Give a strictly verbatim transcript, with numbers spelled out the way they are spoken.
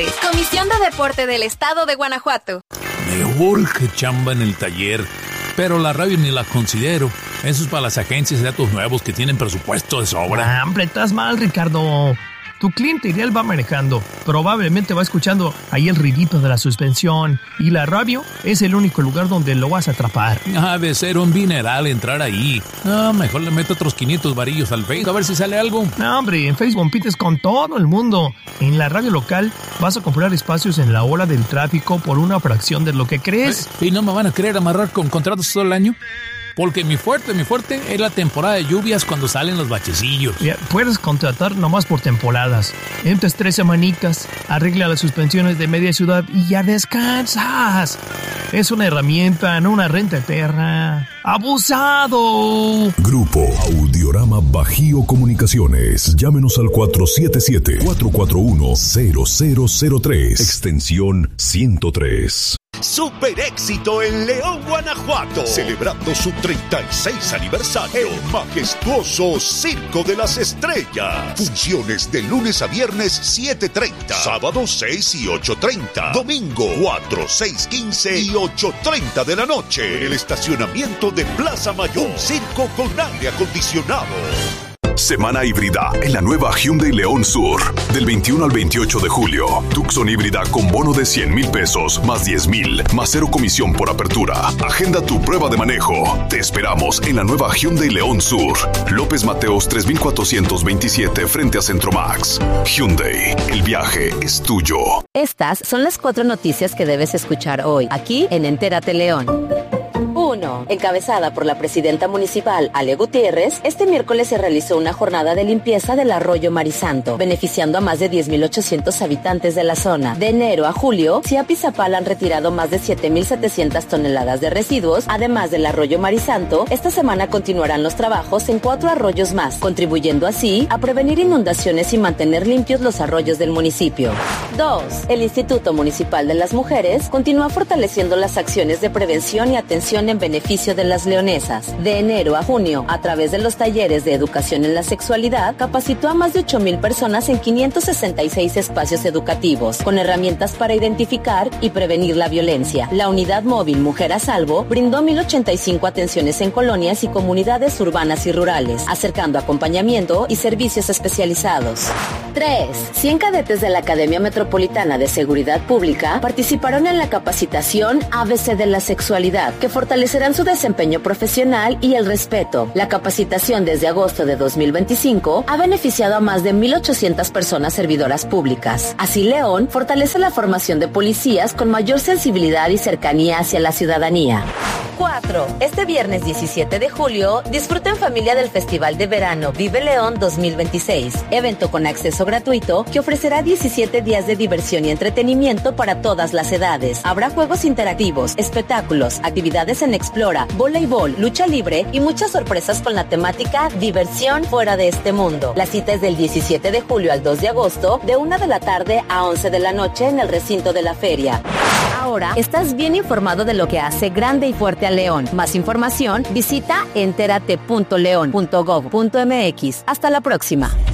Deporte. Comisión de Deporte del Estado de Guanajuato. Me urge chamba en el taller, pero la radio ni la considero. Eso es para las agencias y datos nuevos que tienen presupuesto de sobra. Ah, hombre, estás mal, Ricardo. Tu cliente ideal va manejando. Probablemente va escuchando ahí el ruidito de la suspensión. Y la radio es el único lugar donde lo vas a atrapar. Ha de ser un dineral entrar ahí. No, mejor le meto otros quinientos varillos al Facebook a ver si sale algo. No, hombre, en Facebook compites con todo el mundo. En la radio local vas a comprar espacios en la hora del tráfico por una fracción de lo que crees. ¿Y no me van a querer amarrar con contratos todo el año? Porque mi fuerte, mi fuerte es la temporada de lluvias cuando salen los bachecillos. Ya, puedes contratar nomás por temporadas. Entras tres semanitas, arregla las suspensiones de media ciudad y ya descansas. Es una herramienta, no una renta eterna. ¡Abusado! Grupo Audiorama Bajío Comunicaciones. Llámenos al cuatro siete siete, cuatro cuatro uno, cero cero cero tres. Extensión ciento tres. Super éxito en León, Guanajuato, celebrando su treinta y seis aniversario. El majestuoso Circo de las Estrellas. Funciones de lunes a viernes siete treinta, sábado seis y ocho treinta, domingo cuatro, seis, quince y ocho treinta de la noche. En el estacionamiento de Plaza Mayor. Un circo con aire acondicionado. Semana híbrida en la nueva Hyundai León Sur. Del veintiuno al veintiocho de julio. Tucson híbrida con bono de cien mil pesos, más diez mil, más cero comisión por apertura. Agenda tu prueba de manejo. Te esperamos en la nueva Hyundai León Sur. López Mateos tres mil cuatrocientos veintisiete frente a Centromax. Hyundai, el viaje es tuyo. Estas son las cuatro noticias que debes escuchar hoy, aquí en Entérate León. uno. Encabezada por la presidenta municipal, Ale Gutiérrez, este miércoles se realizó una jornada de limpieza del arroyo Marisanto, beneficiando a más de diez mil ochocientos habitantes de la zona. De enero a julio, Chiapas y Zapala han retirado más de siete mil setecientas toneladas de residuos. Además del arroyo Marisanto, esta semana continuarán los trabajos en cuatro arroyos más, contribuyendo así a prevenir inundaciones y mantener limpios los arroyos del municipio. dos. El Instituto Municipal de las Mujeres continúa fortaleciendo las acciones de prevención y atención en beneficio de las leonesas. De enero a junio, a través de los talleres de educación en la sexualidad, capacitó a más de ocho mil personas en quinientos sesenta y seis espacios educativos, con herramientas para identificar y prevenir la violencia. La unidad móvil Mujer a Salvo brindó mil ochenta y cinco atenciones en colonias y comunidades urbanas y rurales, acercando acompañamiento y servicios especializados. tres. cien cadetes de la Academia Metropolitana de Seguridad Pública participaron en la capacitación A B C de la Sexualidad, que fortalecerán su desempeño profesional y el respeto. La capacitación desde agosto de dos mil veinticinco ha beneficiado a más de mil ochocientas personas servidoras públicas. Así, León fortalece la formación de policías con mayor sensibilidad y cercanía hacia la ciudadanía. cuatro. Este viernes diecisiete de julio, disfruta en familia del Festival de Verano Vive León dos mil veintiséis, evento con acceso gratuito que ofrecerá diecisiete días de diversión y entretenimiento para todas las edades. Habrá juegos interactivos, espectáculos, actividades en Explora, voleibol, lucha libre y muchas sorpresas con la temática Diversión fuera de este mundo. La cita es del diecisiete de julio al dos de agosto, de una de la tarde a once de la noche en el recinto de la feria. Ahora estás bien informado de lo que hace grande y fuerte a León. Más información, visita entérate punto león punto gov punto m x. Hasta la próxima.